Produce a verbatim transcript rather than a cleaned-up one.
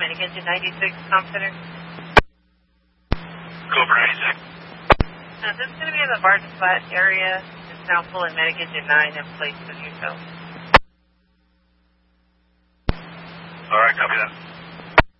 Medic Engine ninety-six, Com Center. Cobra ninety-six. Now, this is going to be in the Barton Flat area. It's now pulling Medic Engine nine in place of yourself.